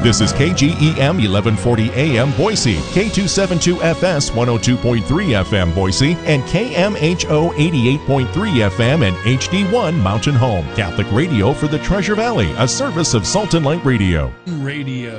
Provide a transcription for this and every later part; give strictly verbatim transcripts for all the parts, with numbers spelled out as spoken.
This is K G E M eleven forty A M Boise, K two seventy-two F S one oh two point three F M Boise, and K M H O eighty-eight point three F M and H D one Mountain Home. Catholic radio for the Treasure Valley, a service of Salt and Light Radio. Radio.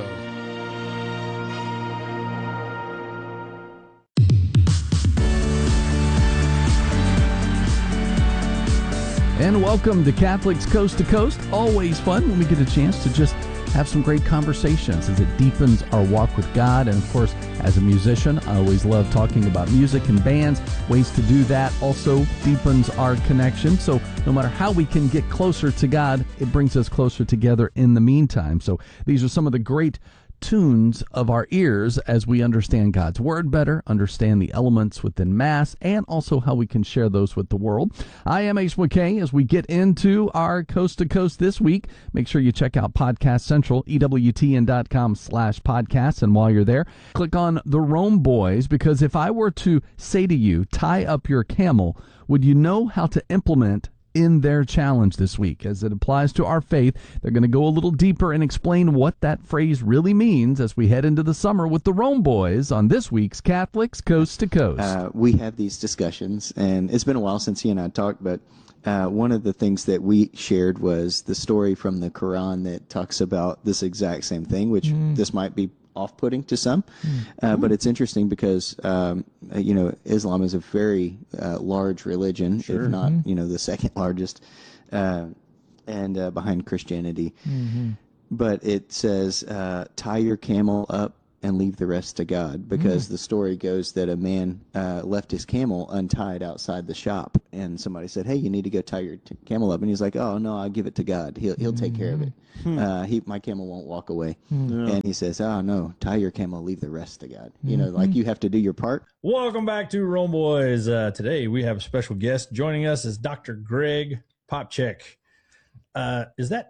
And welcome to Catholics Coast to Coast. Always fun when we get a chance to just have some great conversations as it deepens our walk with God. And of course, as a musician, I always love talking about music and bands. Ways to do that also deepens our connection. So no matter how we can get closer to God, it brings us closer together in the meantime. So these are some of the great tunes of our ears as we understand God's Word better, understand the elements within Mass, and also how we can share those with the world. I am Ace McKay. As we get into our Coast to Coast this week, make sure you check out Podcast Central, E W T N dot com slash podcasts, and while you're there, click on the Rome Boys, because if I were to say to you, tie up your camel, would you know how to implement in their challenge this week? As it applies to our faith, they're going to go a little deeper and explain what that phrase really means as we head into the summer with the Rome Boys on this week's Catholics Coast to Coast. Uh, we have these discussions, and it's been a while since he and I talked, but uh, one of the things that we shared was the story from the Quran that talks about this exact same thing, which mm. this might be off-putting to some, mm. uh, but it's interesting because um, you know, Islam is a very uh, large religion, sure. if not mm-hmm. you know, the second largest, uh, and uh, behind Christianity. Mm-hmm. But it says, uh, "Tie your camel up and leave the rest to God," because mm. the story goes that a man uh, left his camel untied outside the shop, and somebody said, "Hey, you need to go tie your t- camel up," and he's like, "Oh no, I'll give it to God. He'll he'll take care of it. Hmm. Uh, he my camel won't walk away." Hmm. And he says, "Oh no, tie your camel, leave the rest to God." You know, mm-hmm. like you have to do your part. Welcome back to Rome Boys. Uh, today we have a special guest joining us is Doctor Greg Popcak. Uh, is that?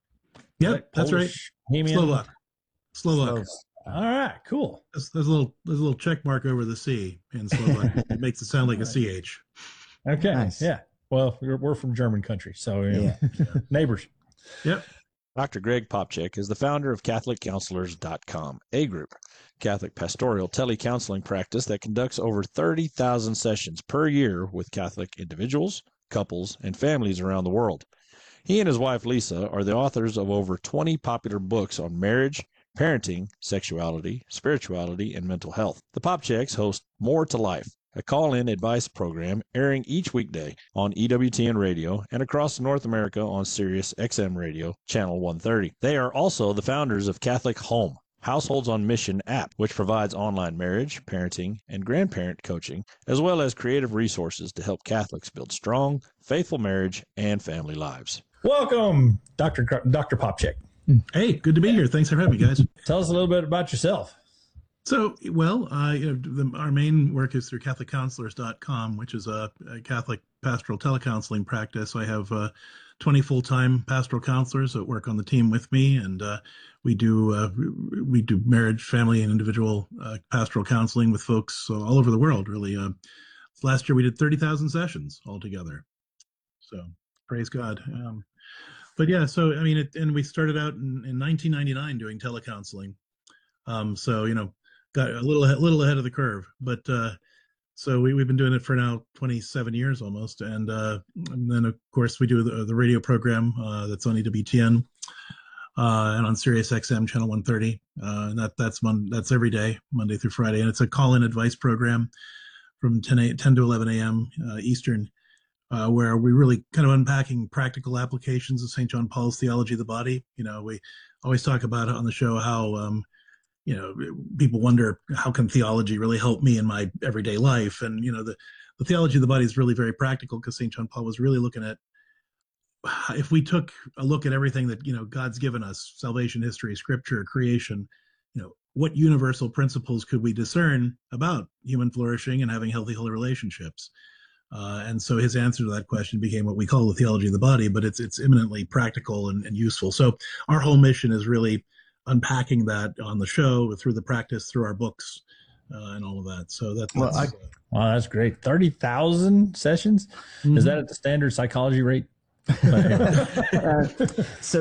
Yep, that that's right. Slovak. Slovak. All right, cool. There's, there's a little there's a little check mark over the C in Slovak. It makes it sound like a C H. Okay, nice. Yeah. Well, we're, we're from German country, so you know, yeah. neighbors. Yep. Doctor Greg Popcak is the founder of Catholic Counselors dot com, a group, Catholic pastoral telecounseling practice that conducts over thirty thousand sessions per year with Catholic individuals, couples, and families around the world. He and his wife, Lisa, are the authors of over twenty popular books on marriage, parenting, sexuality, spirituality, and mental health. The Popchaks host More to Life, a call-in advice program airing each weekday on E W T N Radio and across North America on Sirius X M Radio, Channel one thirty. They are also the founders of Catholic Home, Households on Mission app, which provides online marriage, parenting, and grandparent coaching, as well as creative resources to help Catholics build strong, faithful marriage and family lives. Welcome, Doctor Doctor Popcak. Hey, good to be here. Thanks for having me, guys. Tell us a little bit about yourself. So, well, uh, you know, the, our main work is through Catholic Counselors dot com, which is a, a Catholic pastoral telecounseling practice. I have uh, twenty full-time pastoral counselors that work on the team with me, and uh, we do uh, we do marriage, family, and individual uh, pastoral counseling with folks uh, all over the world. Really, uh, last year we did thirty thousand sessions altogether. So, praise God. Um, But yeah, so I mean, it, and we started out in, in nineteen ninety-nine doing telecounseling. Um, so you know, got a little a little ahead of the curve. But uh, so we we've been doing it for now twenty-seven years almost, and, uh, and then of course we do the, the radio program uh, that's on E W T N uh, and on Sirius X M channel one thirty, uh, and that that's mon- that's every day, Monday through Friday, and it's a call-in advice program from ten to eleven a.m. Uh, Eastern. Uh, where we really kind of unpacking practical applications of Saint John Paul's theology of the body. You know, we always talk about it on the show how, um, you know, people wonder, how can theology really help me in my everyday life? And, you know, the, the theology of the body is really very practical because Saint John Paul was really looking at, if we took a look at everything that, you know, God's given us, salvation, history, scripture, creation, you know, what universal principles could we discern about human flourishing and having healthy, holy relationships? Uh, and so his answer to that question became what we call the theology of the body, but it's it's eminently practical and, and useful. So our whole mission is really unpacking that on the show, through the practice, through our books, uh, and all of that. So that's, well, that's I, uh, wow, that's great. thirty thousand sessions? Mm-hmm. Is that at the standard psychology rate? uh, so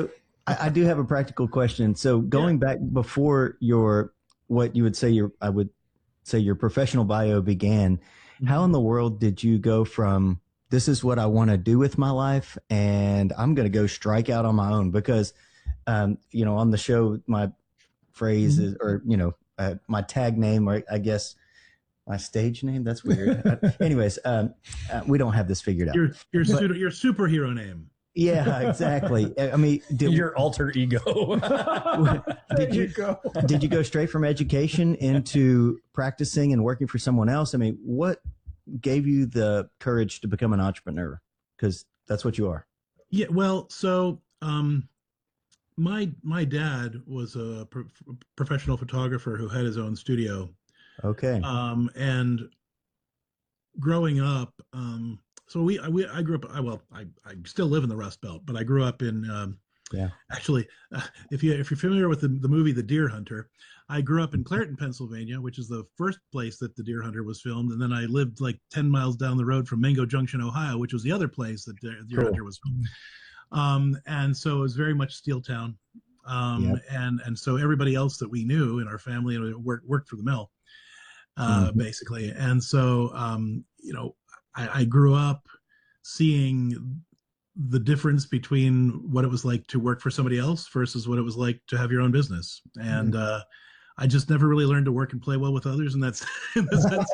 I, I do have a practical question. So going yeah. back before your, what you would say your, I would say your professional bio began, mm-hmm. how in the world did you go from, this is what I want to do with my life, and I'm going to go strike out on my own? Because, um, you know, on the show, my phrase mm-hmm. is, or, you know, uh, my tag name, or I guess my stage name, that's weird. uh, anyways, um, uh, we don't have this figured out. Your, your, but, pseudo, your superhero name. Yeah, exactly. I mean, did, your alter ego. did you, you go? Did you go straight from education into practicing and working for someone else? I mean, what gave you the courage to become an entrepreneur? Because that's what you are. Yeah. Well, so um, my my dad was a pro- professional photographer who had his own studio. Okay. Um, and growing up. Um, So we, we, I grew up, I, well, I, I still live in the Rust Belt, but I grew up in, um, yeah, actually, uh, if you, if you're familiar with the, the movie, The Deer Hunter, I grew up in Clairton, Pennsylvania, which is the first place that The Deer Hunter was filmed. And then I lived like ten miles down the road from Mango Junction, Ohio, which was the other place that The Deer cool. Hunter was filmed. Um, and so it was very much steel town. Um, yep. and, and so everybody else that we knew in our family worked, worked for the mill, uh, mm-hmm. basically. And so, um, you know, I, I grew up seeing the difference between what it was like to work for somebody else versus what it was like to have your own business. And mm-hmm. uh, I just never really learned to work and play well with others. And that's in the sense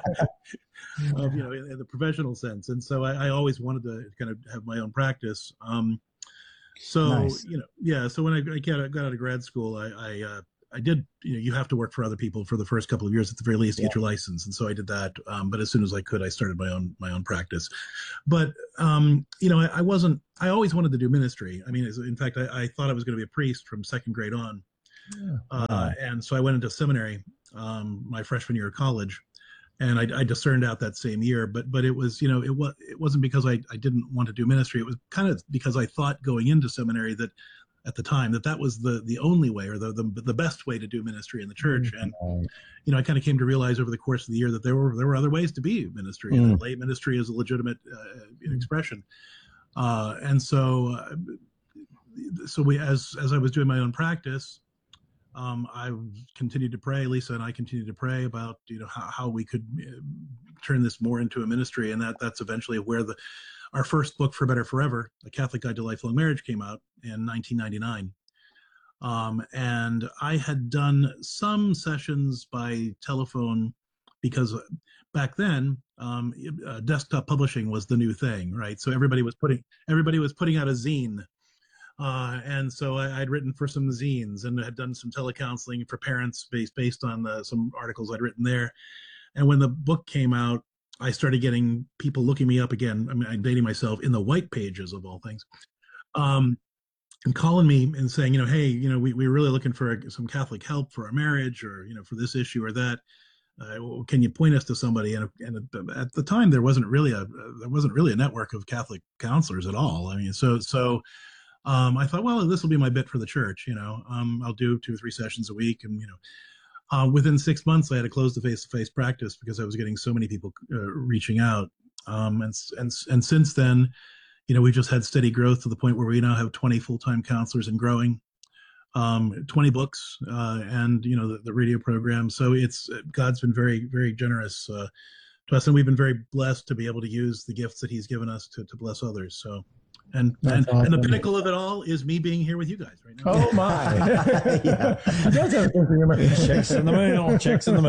of, of, you know, in, in the professional sense. And so I, I always wanted to kind of have my own practice. Um, so, nice. you know, yeah. So when I, I got, got out of grad school, I, I uh, I did, you know, you have to work for other people for the first couple of years at the very least to yeah. get your license. And so I did that. Um, but as soon as I could, I started my own, my own practice. But, um, you know, I, I wasn't, I always wanted to do ministry. I mean, in fact, I, I thought I was going to be a priest from second grade on. Yeah. Uh, and so I went into seminary, um, my freshman year of college, and I, I discerned out that same year, but, but it was, you know, it was, it wasn't because I, I didn't want to do ministry. It was kind of because I thought going into seminary that, at the time, that that was the the only way, or the the, the best way to do ministry in the church. And you know, I kind of came to realize over the course of the year that there were there were other ways to be ministry. Mm. And lay ministry is a legitimate uh, expression. Uh, and so, uh, so we as as I was doing my own practice, um, I continued to pray. Lisa and I continued to pray about you know how, how we could turn this more into a ministry, and that that's eventually where the our first book, For Better Forever, A Catholic Guide to Lifelong Marriage, came out in nineteen ninety-nine. Um, and I had done some sessions by telephone because back then, um, uh, desktop publishing was the new thing, right? So everybody was putting everybody was putting out a zine. Uh, and so I, I'd written for some zines and had done some telecounseling for parents based, based on the, some articles I'd written there. And when the book came out, I started getting people looking me up again. I mean, I'm dating myself, in the white pages of all things, um, and calling me and saying, you know, hey, you know, we, we're really looking for a, some Catholic help for our marriage, or, you know, for this issue or that. Uh, can you point us to somebody? And, and at the time, there wasn't really a there wasn't really a network of Catholic counselors at all. I mean, so so um, I thought, well, this will be my bit for the church. You know, um, I'll do two or three sessions a week, and you know. Uh, within six months, I had to close the face-to-face practice because I was getting so many people uh, reaching out. Um, and, and, and since then, you know, we just had steady growth to the point where we now have twenty full-time counselors and growing, um, twenty books, uh, and, you know, the, the radio program. So it's, God's been very, very generous uh, to us, and we've been very blessed to be able to use the gifts that he's given us to, to bless others. So, and and, awesome. and the pinnacle of it all is me being here with you guys right now. Oh my! Yeah. Checks in the mail. Checks in the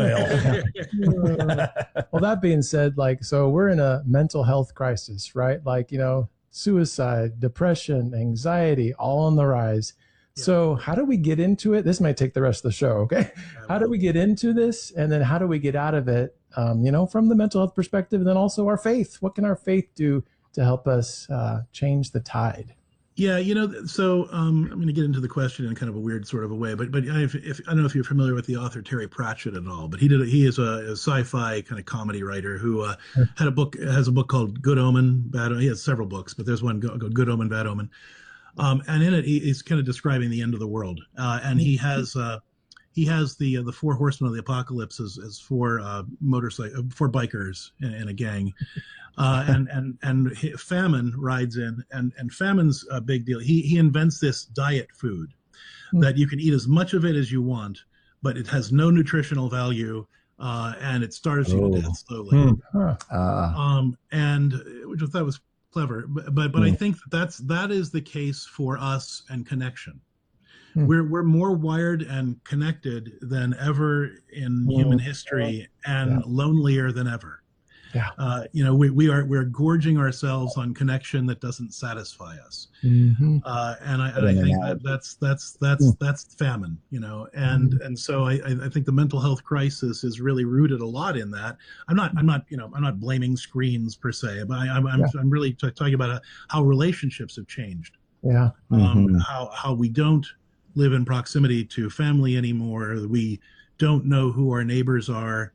mail. Well, that being said, like, so we're in a mental health crisis, right? Like, you know, suicide, depression, anxiety, all on the rise. Yeah. So how do we get into it? This might take the rest of the show. Okay, how do we get into this, and then how do we get out of it? Um, you know, from the mental health perspective, and then also our faith. What can our faith do to help us uh, change the tide? Yeah, you know, so um, I'm going to get into the question in kind of a weird sort of a way, but but if, if I don't know if you're familiar with the author Terry Pratchett at all, but he did a, he is a, a sci-fi kind of comedy writer who uh, had a book has a book called Good Omen, Bad Omen. He has several books, but there's one called Good Omen, Bad Omen, um, and in it he, he's kind of describing the end of the world, uh, and he has uh, he has the uh, the four horsemen of the apocalypse as, as four uh, motorcycle four bikers in, in a gang, uh, and and and famine rides in, and and famine's a big deal. He he invents this diet food mm. that you can eat as much of it as you want, but it has no nutritional value. Uh, and it starves you to death slowly. Hmm. Huh. Uh, um, and which I thought was clever, but but, but hmm. I think that that's that is the case for us and connection. Hmm. We're we're more wired and connected than ever in hmm. human history, and yeah. lonelier than ever. Yeah, uh, you know, we we are we're gorging ourselves on connection that doesn't satisfy us, mm-hmm. uh, and I and I think that that's that's that's mm. that's famine, you know, and mm. and so I I think the mental health crisis is really rooted a lot in that. I'm not I'm not you know I'm not blaming screens per se, but I, I'm I'm, yeah. I'm really t- talking about how relationships have changed. Yeah, um, mm-hmm. how how we don't live in proximity to family anymore. We don't know who our neighbors are.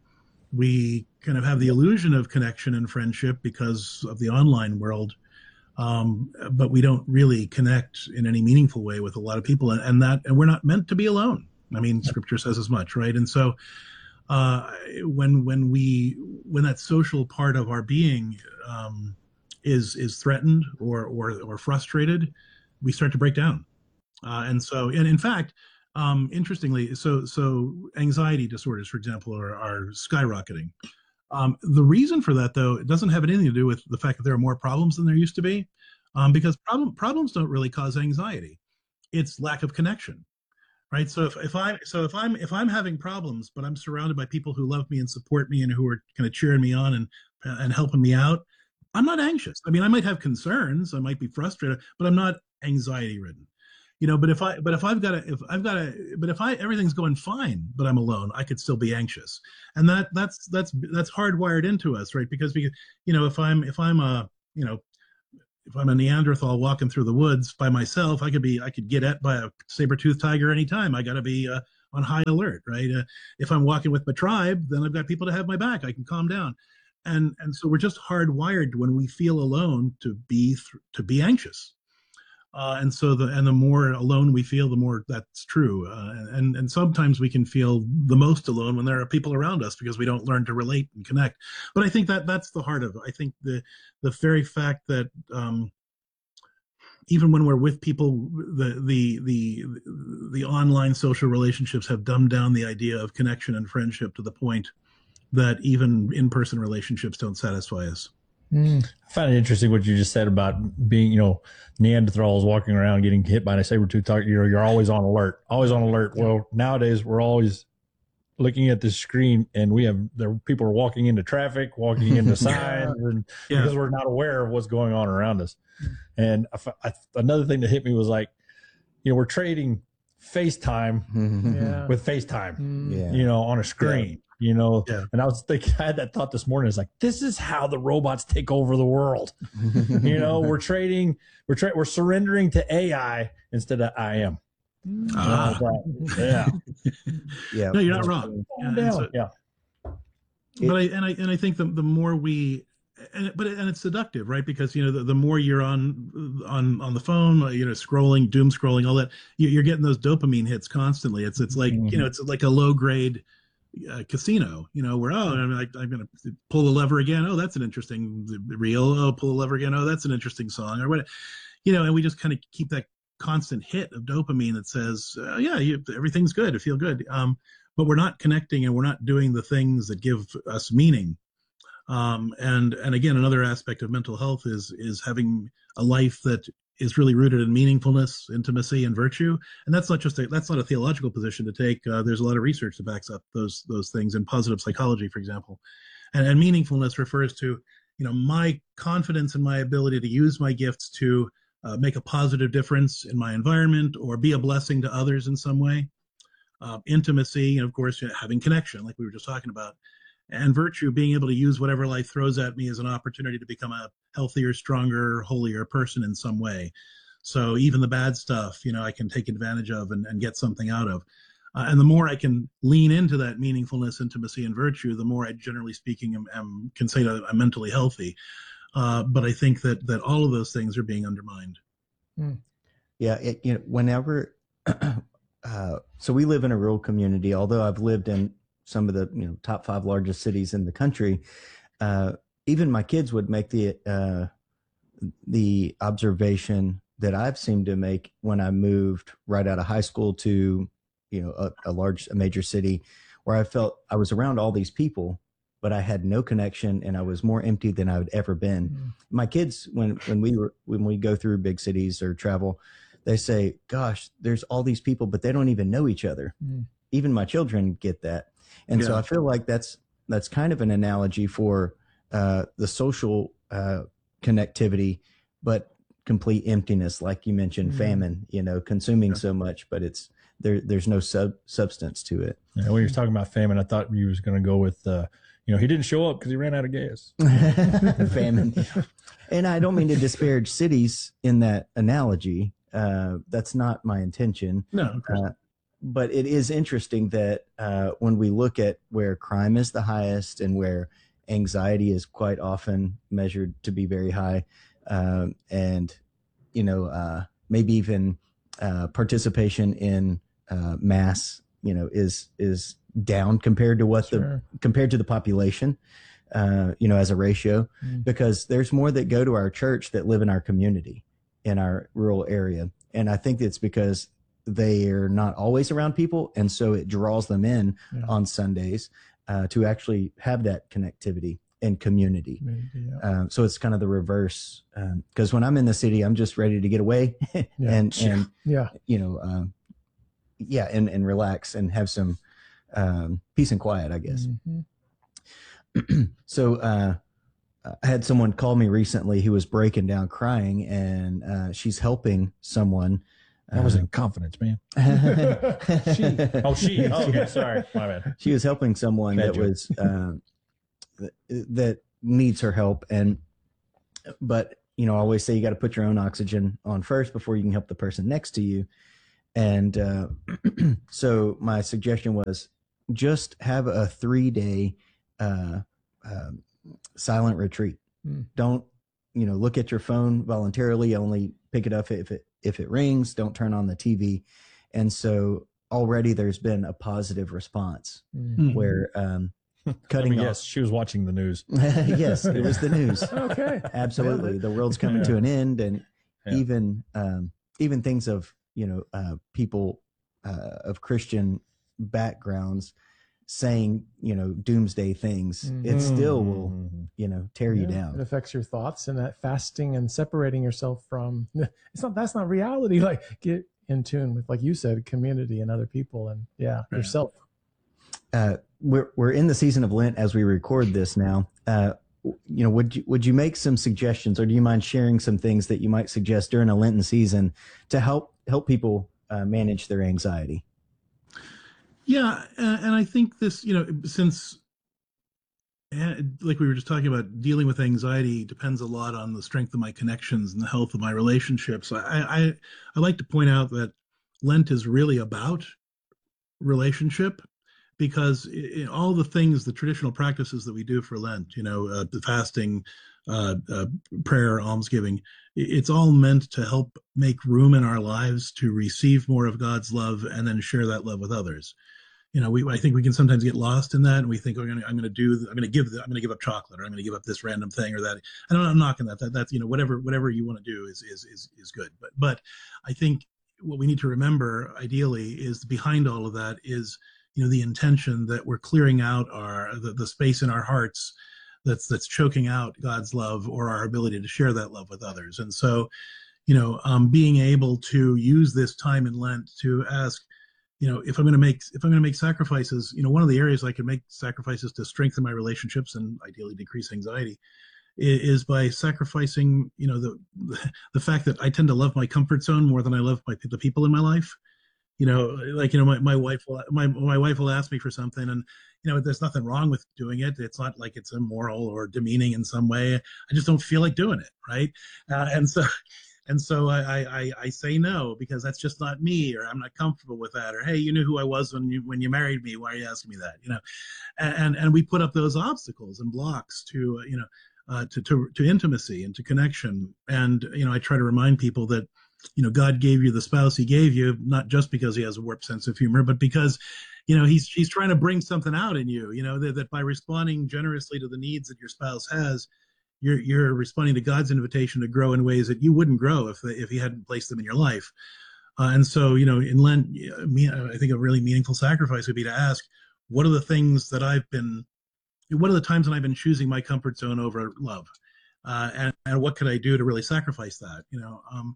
We kind of have the illusion of connection and friendship because of the online world, um, but we don't really connect in any meaningful way with a lot of people, and, and that and we're not meant to be alone. I mean, Scripture says as much, right? And so, uh, when when we when that social part of our being um, is is threatened or or or frustrated, we start to break down, uh, and so and in fact. Um, interestingly, so so anxiety disorders, for example, are, are skyrocketing. Um, the reason for that, though, it doesn't have anything to do with the fact that there are more problems than there used to be, um, because problem, problems don't really cause anxiety. It's lack of connection, right? So if, if I so if I'm if I'm having problems, but I'm surrounded by people who love me and support me and who are kind of cheering me on and and helping me out, I'm not anxious. I mean, I might have concerns, I might be frustrated, but I'm not anxiety ridden. You know, but if I, but if I've got to, if I've got to, but if I, everything's going fine, but I'm alone, I could still be anxious. And that, that's, that's, that's hardwired into us, right? Because we, you know, if I'm, if I'm a, you know, if I'm a Neanderthal walking through the woods by myself, I could be, I could get at by a saber-toothed tiger anytime. I got to be uh, on high alert, right? Uh, if I'm walking with my tribe, then I've got people to have my back. I can calm down. And, and so we're just hardwired when we feel alone to be, th- to be anxious. Uh, and so the and the more alone we feel, the more that's true. Uh, and and sometimes we can feel the most alone when there are people around us because we don't learn to relate and connect. But I think that that's the heart of it. I think the the very fact that um, even when we're with people, the the the the online social relationships have dumbed down the idea of connection and friendship to the point that even in-person relationships don't satisfy us. Mm. I find it interesting what you just said about being, you know, Neanderthals walking around getting hit by a saber-toothed tiger. You know, you're always on alert, always on alert. Well, nowadays we're always looking at the screen, and we have there people are walking into traffic, walking into signs, and yeah. because we're not aware of what's going on around us. And I, I, another thing that hit me was like, you know, we're trading FaceTime yeah. with FaceTime, yeah. you know, on a screen. Yeah. You know, yeah. and I was thinking, I had that thought this morning. It's like, this is how the robots take over the world. You know, we're trading, we're tra- we're surrendering to A I instead of I am. Ah. Yeah, yeah. No, you're not wrong. Yeah, so, yeah. But I and I and I think the the more we, and but and it's seductive, right? Because you know the, the more you're on on on the phone, you know, scrolling, doom scrolling, all that, you're getting those dopamine hits constantly. It's it's like mm-hmm. you know, it's like a low grade. Uh, casino, you know, where, oh, I'm, like, I'm going to pull the lever again. Oh, that's an interesting reel. Oh, pull the lever again. Oh, that's an interesting song or what, you know, and we just kind of keep that constant hit of dopamine that says, uh, yeah, you, everything's good. I feel good. Um, but we're not connecting and we're not doing the things that give us meaning. Um, and, and again, another aspect of mental health is, is having a life that is really rooted in meaningfulness, intimacy, and virtue. And that's not just a, that's not a theological position to take. Uh, there's a lot of research that backs up those those things in positive psychology, for example. And, and meaningfulness refers to, you know, my confidence in my ability to use my gifts to uh, make a positive difference in my environment or be a blessing to others in some way. Uh, intimacy, and of course, having connection, like we were just talking about. And virtue, being able to use whatever life throws at me as an opportunity to become a healthier, stronger, holier person in some way. So even the bad stuff, you know, I can take advantage of and, and get something out of. Uh, and the more I can lean into that meaningfulness, intimacy, and virtue, the more I, generally speaking, am, am can say that I'm mentally healthy. Uh, but I think that that all of those things are being undermined. Yeah, it, you know, whenever uh, so we live in a rural community. Although I've lived in some of the you know top five largest cities in the country, uh, even my kids would make the uh, the observation that I've seemed to make when I moved right out of high school to you know a, a large a major city, where I felt I was around all these people, but I had no connection and I was more empty than I had ever been. Mm. My kids, when, when we were, when we go through big cities or travel, they say, gosh, there's all these people, but they don't even know each other. Mm. Even my children get that. And yeah. so I feel like that's, that's kind of an analogy for uh, the social uh, connectivity, but complete emptiness. Like you mentioned, mm. famine, you know, consuming yeah. so much, but it's, there, there's no sub substance to it. Yeah, when you were talking about famine, I thought you was going to go with, uh, you know, he didn't show up because he ran out of gas. Famine. And I don't mean to disparage cities in that analogy. Uh, that's not my intention. No. Uh, but it is interesting that uh, when we look at where crime is the highest and where anxiety is quite often measured to be very high, um, and, you know, uh, maybe even uh, participation in uh, mass, you know, is is down compared to what sure. the compared to the population, uh, you know, as a ratio, mm. because there's more that go to our church that live in our community, in our rural area. And I think it's because they are not always around people. And so it draws them in yeah. on Sundays uh, to actually have that connectivity and community. Maybe, yeah. um, so it's kind of the reverse. Because um, when I'm in the city, I'm just ready to get away yeah. and, and yeah. you know, um, yeah, and, and relax and have some um, peace and quiet, I guess. Mm-hmm. So uh, I had someone call me recently who was breaking down crying, and uh, she's helping someone. I was uh, in confidence, man. she. Oh, she. Oh, okay, sorry. My bad. She was helping someone bad that joke. was uh, that, that needs her help. And, but, you know, I always say you got to put your own oxygen on first before you can help the person next to you. And uh, so my suggestion was, just have a three day uh, uh, silent retreat. Mm. Don't, you know, look at your phone voluntarily. Only pick it up if it if it rings. Don't turn on the T V. And so already there's been a positive response mm. where um, cutting off. Yes, she was watching the news. Yes, it was the news. Okay, absolutely. The world's coming yeah. to an end, and yeah. even um, even things of you know uh, people uh, of Christian backgrounds saying, you know, doomsday things, mm-hmm. it still will, you know, tear yeah, you down. It affects your thoughts, and that fasting and separating yourself from, it's not, that's not reality. Like, get in tune with, like you said, community and other people, and yeah, yeah. yourself. Uh, we're, we're in the season of Lent as we record this now. Uh, you know, would you, would you make some suggestions, or do you mind sharing some things that you might suggest during a Lenten season to help, help people uh, manage their anxiety? Yeah, and I think this, you know, since, like we were just talking about, dealing with anxiety depends a lot on the strength of my connections and the health of my relationships. I, I, I like to point out that Lent is really about relationship, because in all the things, the traditional practices that we do for Lent, you know, uh, the fasting, uh, uh, prayer, almsgiving, it's all meant to help make room in our lives to receive more of God's love and then share that love with others. You know, we, I think we can sometimes get lost in that, and we think, oh, I'm going to, I'm going to do, I'm going to give, the, I'm going to give up chocolate, or I'm going to give up this random thing or that. And I'm not knocking that. That, that's, you know, whatever, whatever you want to do is, is, is, is good. But, but I think what we need to remember, ideally, is behind all of that is, you know, the intention that we're clearing out our, the, the space in our hearts that's, that's choking out God's love or our ability to share that love with others. And so, you know, um, being able to use this time in Lent to ask, you know, if I'm going to make, if I'm going to make sacrifices, you know, one of the areas I can make sacrifices to strengthen my relationships and ideally decrease anxiety is, is by sacrificing, you know, the, the fact that I tend to love my comfort zone more than I love my, the people in my life. You know, like, you know, my, my wife will, my, my wife will ask me for something, and, you know, there's nothing wrong with doing it. It's not like it's immoral or demeaning in some way. I just don't feel like doing it. Right. Uh, and so, And so I, I, I say no, because that's just not me, or I'm not comfortable with that, or, hey, you knew who I was when you when you married me. Why are you asking me that? You know, and and we put up those obstacles and blocks to uh, you know uh, to to to intimacy and to connection. And you know, I try to remind people that you know, God gave you the spouse he gave you, not just because he has a warped sense of humor, but because, you know, he's he's trying to bring something out in you, you know, that, that by responding generously to the needs that your spouse has, you're you're responding to God's invitation to grow in ways that you wouldn't grow if if he hadn't placed them in your life. Uh, and so, you know, in Lent, I think a really meaningful sacrifice would be to ask, what are the things that I've been, what are the times when I've been choosing my comfort zone over love? Uh, and, and what could I do to really sacrifice that? You know, um,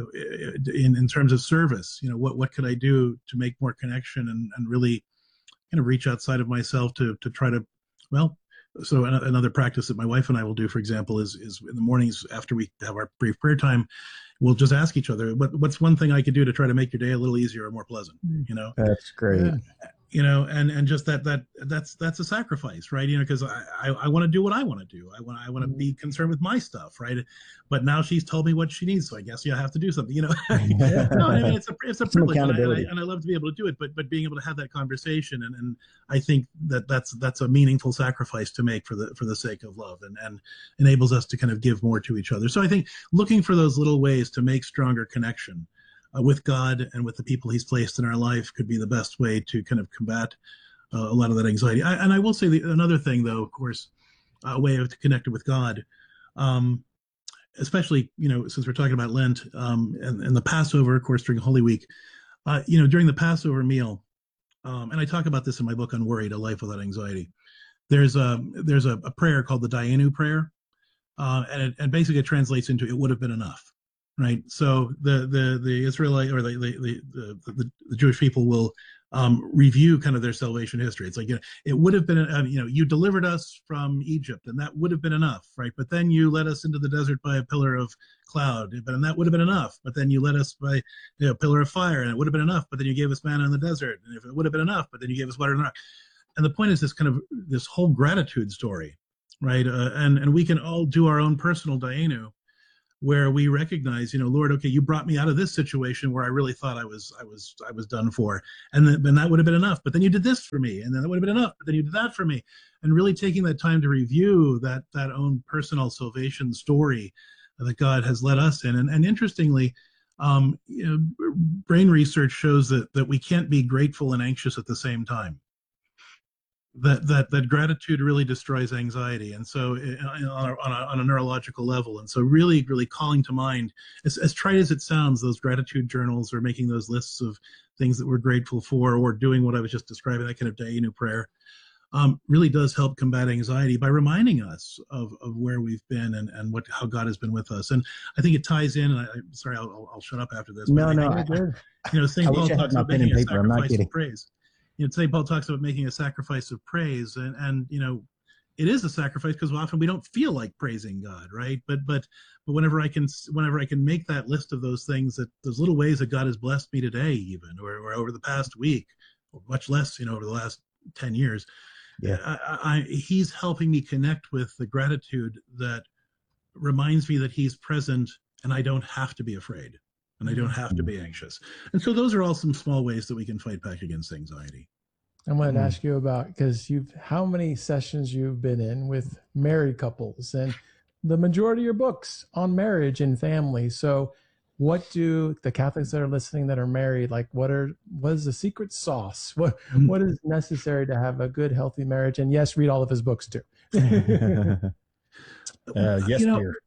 in, in terms of service, you know, what, what could I do to make more connection and, and really kind of reach outside of myself to, to try to, well, so another practice that my wife and I will do, for example, is, is in the mornings after we have our brief prayer time, we'll just ask each other, what, what's one thing I could do to try to make your day a little easier or more pleasant? You know, that's great. Yeah. You know, and, and just that, that, that's, that's a sacrifice, right? You know, cause I, I, I want to do what I want to do. I want, I want to be concerned with my stuff. Right. But now she's told me what she needs. So I guess you have to do something, you know, no, I mean, it's a, it's a privilege and I, and, I, and I love to be able to do it, but, but being able to have that conversation. And, and I think that that's, that's a meaningful sacrifice to make for the, for the sake of love, and, and enables us to kind of give more to each other. So I think looking for those little ways to make stronger connection Uh, with God and with the people he's placed in our life could be the best way to kind of combat uh, a lot of that anxiety. I, and I will say the, another thing, though, of course, a way of connecting with God, um, especially, you know, since we're talking about Lent um, and, and the Passover, of course, during Holy Week, uh, you know, during the Passover meal, um, and I talk about this in my book, Unworried, A Life Without Anxiety, there's a, there's a, a prayer called the Dayenu prayer, uh, and it and basically it translates into, it would have been enough. Right. So the, the, the Israelite or the, the, the, the, the Jewish people will um, review kind of their salvation history. It's like, you know, it would have been, uh, you know, you delivered us from Egypt and that would have been enough. Right. But then you led us into the desert by a pillar of cloud, but and that would have been enough. But then you led us by, you know, a pillar of fire, and it would have been enough. But then you gave us manna in the desert, and if it would have been enough, but then you gave us water in the rock. And the point is this kind of this whole gratitude story. Right. Uh, and, and we can all do our own personal Dayenu, where we recognize, you know, Lord, okay, you brought me out of this situation where I really thought I was, I was, I was done for, and then and that would have been enough. But then you did this for me, and then that would have been enough. But then you did that for me, and really taking that time to review that that own personal salvation story that God has led us in. And, and interestingly, um, you know, brain research shows that that we can't be grateful and anxious at the same time. That, that that gratitude really destroys anxiety, and so on a, on, a, on a neurological level. And so really, really calling to mind, as, as trite as it sounds, those gratitude journals or making those lists of things that we're grateful for, or doing what I was just describing, that kind of Dayenu prayer, um, really does help combat anxiety by reminding us of, of where we've been and, and what how God has been with us. And I think it ties in, and I, I'm sorry, I'll, I'll shut up after this. No, I no. I, you know, Saint Paul talks about making a sacrifice of praise. You know, Saint Paul talks about making a sacrifice of praise, and, and you know, it is a sacrifice because often we don't feel like praising God, right? But but but whenever I can whenever I can make that list of those things, that those little ways that God has blessed me today, even or, or over the past week, or much less, you know, over the last ten years, yeah, I, I, He's helping me connect with the gratitude that reminds me that He's present, and I don't have to be afraid. And I don't have to be anxious. And so those are all some small ways that we can fight back against anxiety. I wanted to ask you about, because you've, how many sessions you've been in with married couples, and the majority of your books on marriage and family. So what do the Catholics that are listening that are married, like what are, what is the secret sauce? What, mm-hmm. what is necessary to have a good, healthy marriage? And yes, read all of his books too. uh, yes, you know, dear.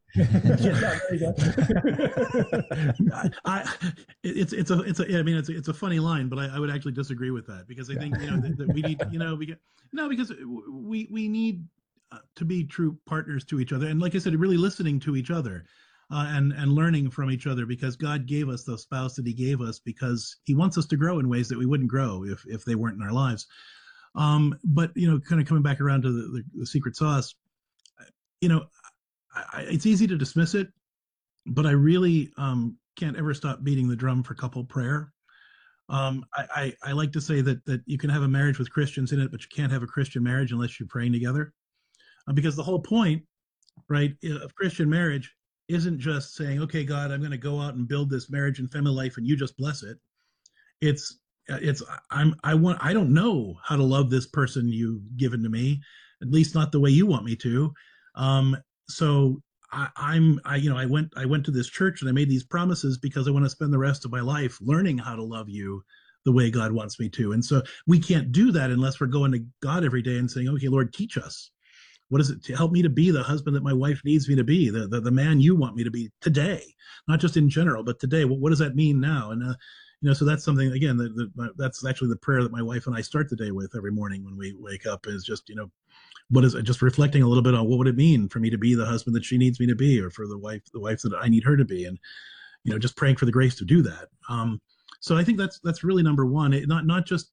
I, I, it's it's a it's a I mean it's a, it's a funny line, but I, I would actually disagree with that, because I think you know that, that we need you know we get no because we we need to be true partners to each other, and like I said, really listening to each other, uh, and and learning from each other, because God gave us the spouse that He gave us because He wants us to grow in ways that we wouldn't grow if if they weren't in our lives. Um, but you know, kind of coming back around to the, the, the secret sauce, you know. I, it's easy to dismiss it, but I really um, can't ever stop beating the drum for couple prayer. Um, I, I, I like to say that that you can have a marriage with Christians in it, but you can't have a Christian marriage unless you're praying together. Uh, because the whole point, right, of Christian marriage isn't just saying, okay, God, I'm going to go out and build this marriage and family life, and you just bless it. It's it's I'm I want I don't know how to love this person you've given to me, at least not the way you want me to. Um, So I, I'm, I, you know, I went, I went to this church and I made these promises because I want to spend the rest of my life learning how to love you the way God wants me to. And so we can't do that unless we're going to God every day and saying, okay, Lord, teach us. What is it to help me to be the husband that my wife needs me to be, the the, the man you want me to be today, not just in general, but today. What, what does that mean now? And, uh, you know, so that's something, again, that, that, that's actually the prayer that my wife and I start the day with every morning when we wake up, is just, you know, what is it? Just reflecting a little bit on what would it mean for me to be the husband that she needs me to be, or for the wife, the wife that I need her to be. And, you know, just praying for the grace to do that. Um, so I think that's, that's really number one. It, not, not just,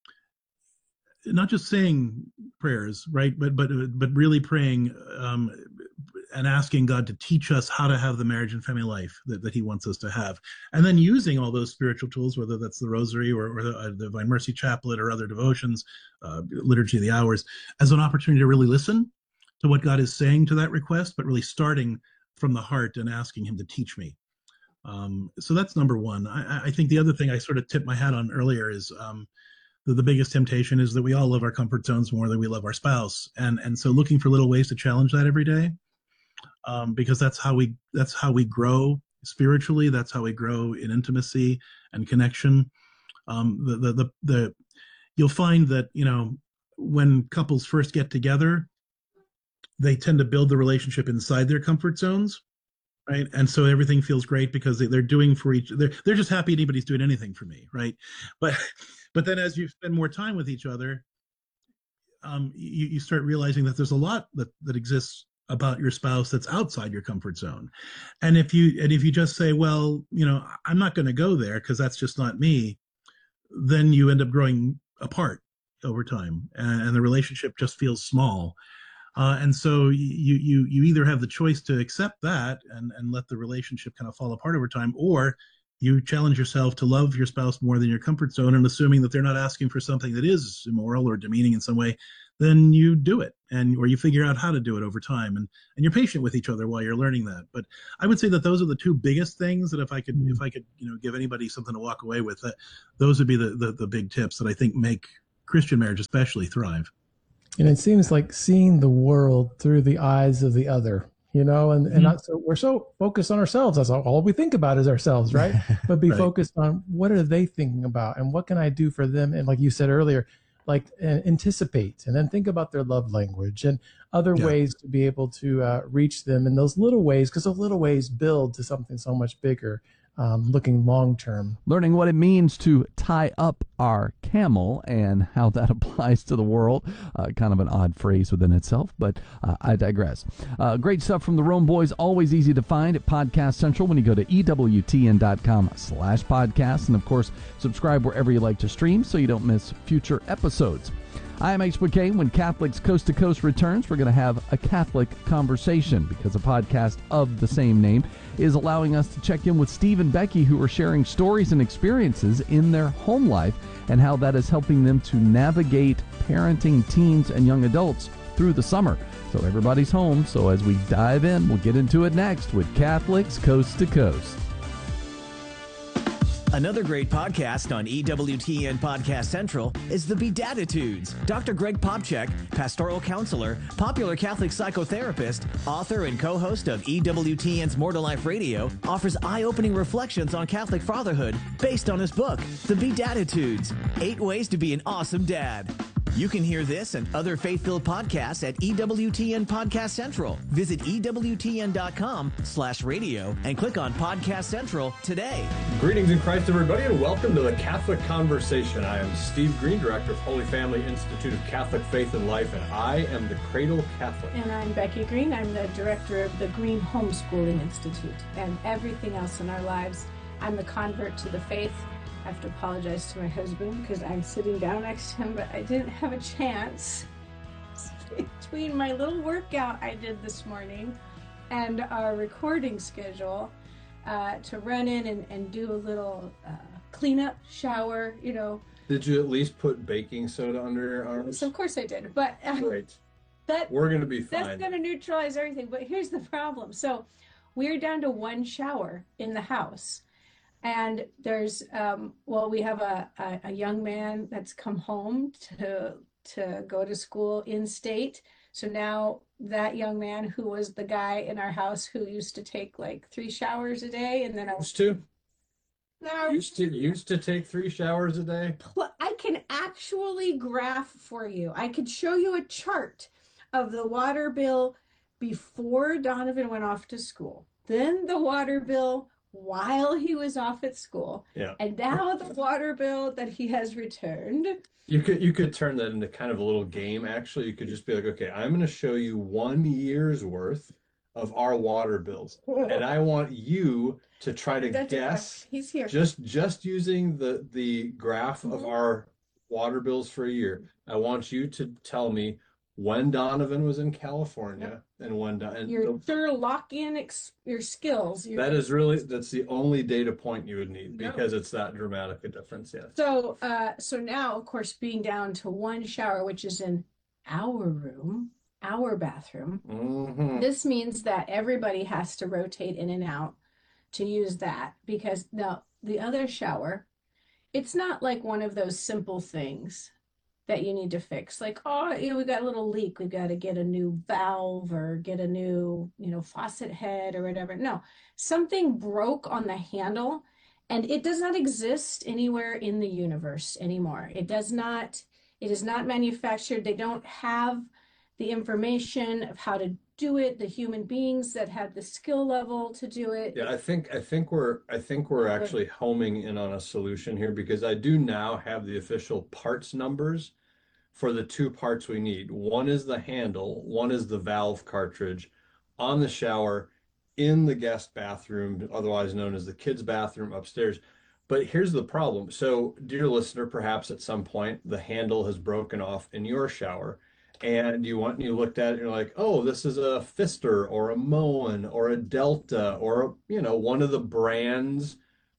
not just saying prayers, right? But, but, but really praying, um, and asking God to teach us how to have the marriage and family life that, that he wants us to have. And then using all those spiritual tools, whether that's the rosary or, or the uh, Divine Mercy Chaplet or other devotions, uh, Liturgy of the Hours, as an opportunity to really listen to what God is saying to that request, but really starting from the heart and asking him to teach me. Um, so that's number one. I, I think the other thing I sort of tipped my hat on earlier is, um, the, the biggest temptation is that we all love our comfort zones more than we love our spouse. And, and so looking for little ways to challenge that every day, um, because that's how we, that's how we grow spiritually. That's how we grow in intimacy and connection. Um, the, the, the, the, you'll find that, you know, when couples first get together, they tend to build the relationship inside their comfort zones. Right. And so everything feels great because they, they're doing for each, they're, they're just happy anybody's doing anything for me. Right. But, but then as you spend more time with each other, um, you, you start realizing that there's a lot that, that exists about your spouse that's outside your comfort zone. And if you, and if you just say, well, you know, I'm not going to go there because that's just not me, then you end up growing apart over time, and, and the relationship just feels small. Uh, and so you, you, you either have the choice to accept that and, and let the relationship kind of fall apart over time, or you challenge yourself to love your spouse more than your comfort zone, and assuming that they're not asking for something that is immoral or demeaning in some way, then you do it, and or you figure out how to do it over time, and, and you're patient with each other while you're learning that. But I would say that those are the two biggest things that if I could, mm-hmm. if I could, you know, give anybody something to walk away with, that those would be the, the, the big tips that I think make Christian marriage especially thrive. And it seems like seeing the world through the eyes of the other, you know, and, mm-hmm. and not so we're so focused on ourselves. That's all, all we think about is ourselves, right? But be right. focused on what are they thinking about and what can I do for them? And like you said earlier, like uh, anticipate and then think about their love language and other yeah. ways to be able to uh, reach them in those little ways, because those little ways build to something so much bigger. Um, looking long term. Learning what it means to tie up our camel and how that applies to the world. Uh, kind of an odd phrase within itself, but uh, I digress. Uh, great stuff from the Rome Boys. Always easy to find at Podcast Central when you go to ewtn.com slash podcast. And of course, subscribe wherever you like to stream so you don't miss future episodes. I am H B K. When Catholics Coast to Coast returns, we're going to have a Catholic conversation because a podcast of the same name is allowing us to check in with Steve and Becky, who are sharing stories and experiences in their home life and how that is helping them to navigate parenting teens and young adults through the summer. So everybody's home. So as we dive in, we'll get into it next with Catholics Coast to Coast. Another great podcast on E W T N Podcast Central is The Beatitudes. Doctor Greg Popcak, pastoral counselor, popular Catholic psychotherapist, author and co-host of E W T N's More to Life Radio, offers eye-opening reflections on Catholic fatherhood based on his book, The Beatitudes, Eight Ways to Be an Awesome Dad. You can hear this and other faith-filled podcasts at E W T N Podcast Central. Visit ewtn.com slash radio and click on Podcast Central today. Greetings in Christ, everybody, and welcome to the Catholic Conversation. I am Steve Green, Director of Holy Family Institute of Catholic Faith and Life, and I am the Cradle Catholic. And I'm Becky Green. I'm the Director of the Green Homeschooling Institute and everything else in our lives. I'm the convert to the faith. I have to apologize to my husband because I'm sitting down next to him, but I didn't have a chance between my little workout I did this morning and our recording schedule uh, to run in and, and do a little uh, cleanup, shower, you know. Did you at least put baking soda under your arms? So of course I did, but um, Great. that we're going to be fine. That's going to neutralize everything, but here's the problem. So we're down to one shower in the house. And there's, um, well, we have a, a, a young man that's come home to to go to school in state. So now that young man who was the guy in our house who used to take like three showers a day, and then I was Used to? now Used to used to take three showers a day? pl- I can actually graph for you. I could show you a chart of the water bill before Donovan went off to school, then the water bill while he was off at school, Yeah. and now the water bill that he has returned. You could you could turn that into kind of a little game. Actually, you could just be like, okay, I'm going to show you one year's worth of our water bills, and I want you to try to That's okay. guess He's here. just just using the the graph of Mhm. our water bills for a year. I want you to tell me when Donovan was in California and when Don- and Your the- sure lock in ex- your skills. Your- that is really that's the only data point you would need No. because it's that dramatic a difference. Yes. So, uh, so now, of course, being down to one shower, which is in our room, our bathroom, Mhm. this means that everybody has to rotate in and out to use that because now the other shower, it's not like one of those simple things that you need to fix. Like, oh, you know, we got a little leak. We've got to get a new valve or get a new, you know, faucet head or whatever. No, something broke on the handle and it does not exist anywhere in the universe anymore. It does not, it is not manufactured. They don't have the information of how to do it, the human beings that have the skill level to do it. Yeah, I think I think we're I think we're actually homing in on a solution here because I do now have the official parts numbers for the two parts we need. One is the handle, one is the valve cartridge on the shower in the guest bathroom, otherwise known as the kids' bathroom upstairs. But here's the problem. So, dear listener, perhaps at some point the handle has broken off in your shower. And you went and you looked at it and you're like, oh, this is a Pfister or a Moen or a Delta or, you know, one of the brands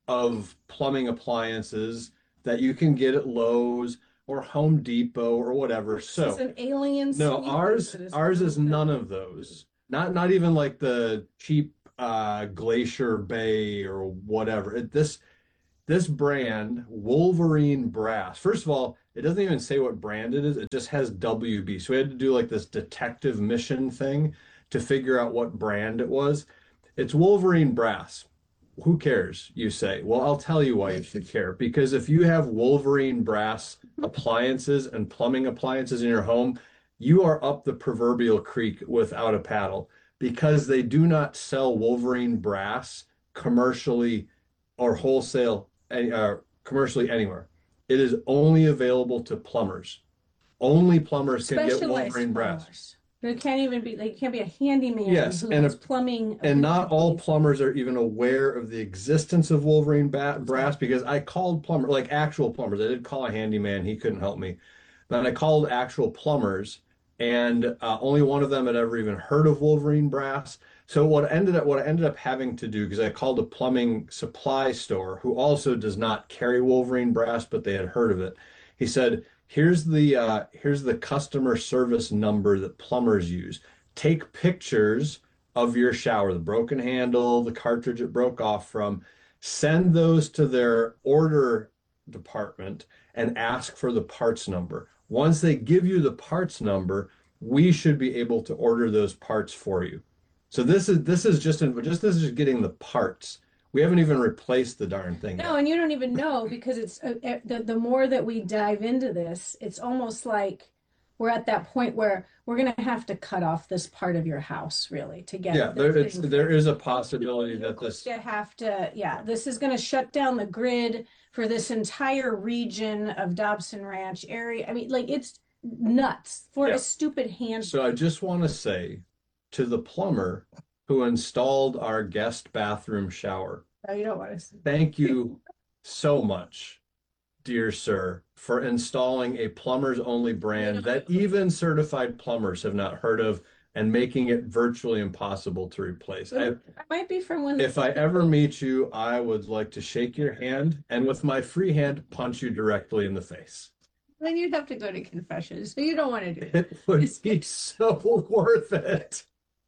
of plumbing appliances that you can get at Lowe's or Home Depot or whatever. This So, is an alien no, species ours that is ours is broken. none of those. Not not even like the cheap uh Glacier Bay or whatever. It, this this brand, Wolverine Brass. First of all, it doesn't even say what brand it is. It just has W B. So we had to do like this detective mission thing to figure out what brand it was. It's Wolverine Brass. Who cares, you say? Well, I'll tell you why you should care. Because if you have Wolverine Brass appliances and plumbing appliances in your home, you are up the proverbial creek without a paddle because they do not sell Wolverine Brass commercially or wholesale uh, commercially anywhere. It is only available to plumbers. Only plumbers can get Specialized Wolverine Brass. plumbers. There can't even be like you can't be a handyman Yes, who and has a- plumbing And not all abilities. plumbers are even aware of the existence of Wolverine ba- Brass because I called plumber, like actual plumbers. I did call a handyman. He couldn't help me. Then I called actual plumbers, and uh, only one of them had ever even heard of Wolverine Brass. So what ended up what I ended up having to do, because I called a plumbing supply store who also does not carry Wolverine Brass, but they had heard of it. He said, "Here's the uh, here's the customer service number that plumbers use. Take pictures of your shower, the broken handle, the cartridge it broke off from, send those to their order department and ask for the parts number. Once they give you the parts number, we should be able to order those parts for you." So this is this is just in, just this is just getting the parts. We haven't even replaced the darn thing No, yet. and you don't even know because it's uh, uh, the the more that we dive into this, it's almost like we're at that point where we're going to have to cut off this part of your house really to get Yeah, this there it's thing there fixed. is a possibility You're that going this to have to, yeah, this is going to shut down the grid for this entire region of Dobson Ranch area. I mean, like it's nuts for Yeah. a stupid hand. So I just want to say to the plumber who installed our guest bathroom shower, Oh, you don't want to. thank you so much, dear sir, for installing a plumber's only brand that even certified plumbers have not heard of and making it virtually impossible to replace. I, It might be from when. if I ever meet you, I would like to shake your hand and with my free hand punch you directly in the face. Then you'd have to go to confession, so you don't want to do it. It would be so worth it.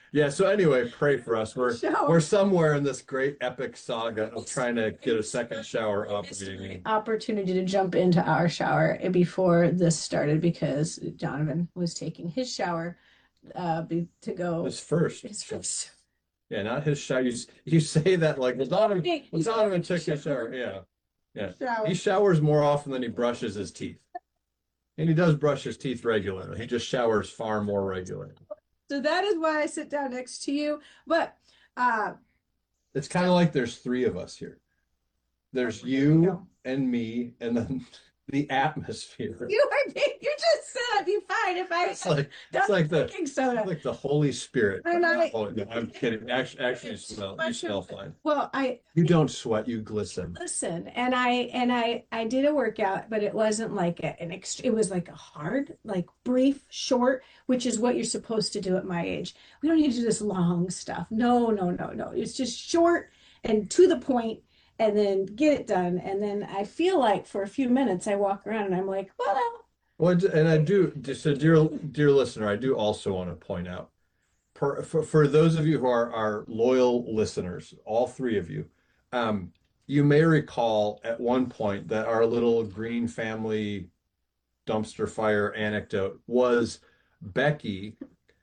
Yeah, so anyway, pray for us. We're Shower. we're somewhere in this great epic saga of trying to get a second shower up. Opportunity to jump into our shower before this started because Donovan was taking his shower uh, be, to go. His first. His first. Yeah, not his shower. You, you say that like, well, Donovan, well, Donovan took his shower. Yeah, yeah. Shower. He showers more often than he brushes his teeth. And he does brush his teeth regularly. He just showers far more regularly. So that is why I sit down next to you. But uh, it's kind of like there's three of us here. There's you and me, and then the atmosphere. You are. You just said I'd be fine if I. It's like it's like the soda. like the Holy Spirit. And I, oh, no, I'm kidding. Actually, actually, you smell you smell fine. Well, I. You don't sweat. You glisten. Listen, and I and I I did a workout, but it wasn't like a, an ext- It was like a hard, like brief, short, which is what you're supposed to do at my age. We don't need to do this long stuff. No, no, no, no. It's just short and to the point, and then get it done. And then I feel like for a few minutes I walk around and I'm like, well. Well, and I do, so dear, dear listener, I do also want to point out, per, for, for those of you who are, are loyal listeners, all three of you, um, you may recall at one point that our little green family dumpster fire anecdote was Becky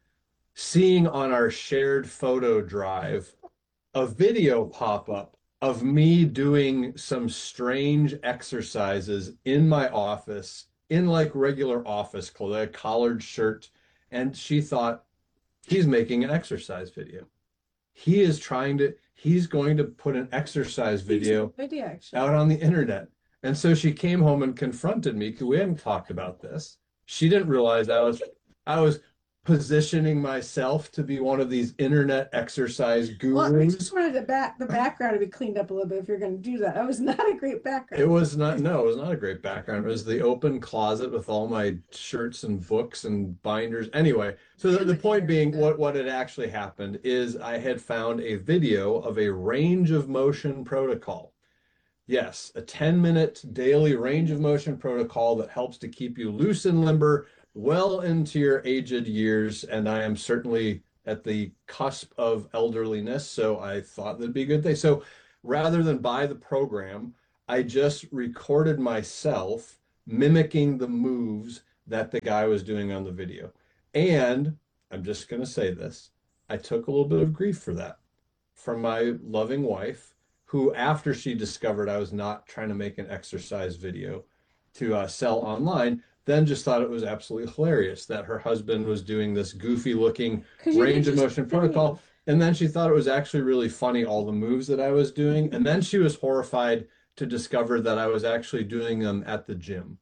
seeing on our shared photo drive a video pop up of me doing some strange exercises in my office in like regular office clothes, a collared shirt, and she thought, he's making an exercise video. He is trying to, he's going to put an exercise video, video actually. out on the internet. And so she came home and confronted me because we hadn't talked about this. She didn't realize I was, I was positioning myself to be one of these internet exercise gurus. Well, I just wanted the back the background to be cleaned up a little bit if you're going to do that. That was not a great background. It was not, no, it was not a great background. It was the open closet with all my shirts and books and binders. Anyway, so the, the point being, what, what had actually happened is I had found a video of a range of motion protocol. Yes, a ten minute daily range of motion protocol that helps to keep you loose and limber well into your aged years, and I am certainly at the cusp of elderliness, so I thought that'd be a good thing. So rather than buy the program, I just recorded myself mimicking the moves that the guy was doing on the video. And I'm just going to say this, I took a little bit of grief for that from my loving wife, who after she discovered I was not trying to make an exercise video to uh, sell online, then just thought it was absolutely hilarious that her husband was doing this goofy looking range of motion protocol. And then she thought it was actually really funny, all the moves that I was doing. And then she was horrified to discover that I was actually doing them at the gym